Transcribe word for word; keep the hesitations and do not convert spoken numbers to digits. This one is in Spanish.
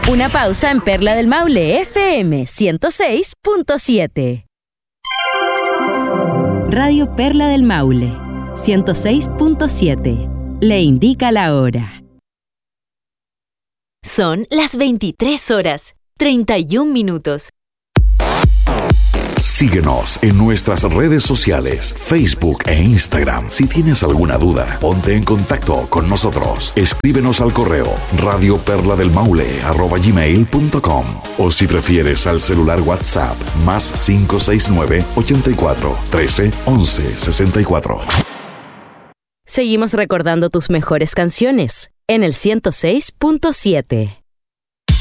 Una pausa en Perla del Maule F M ciento seis punto siete. Radio Perla del Maule ciento seis punto siete. Le indica la hora. Son las veintitrés horas, treinta y un minutos. Síguenos en nuestras redes sociales, Facebook e Instagram. Si tienes alguna duda, ponte en contacto con nosotros. Escríbenos al correo radioperladelmaule arroba gmail punto com o si prefieres al celular WhatsApp más cinco seis nueve, ochenta y cuatro, trece, once, sesenta y cuatro. Seguimos recordando tus mejores canciones en el ciento seis punto siete.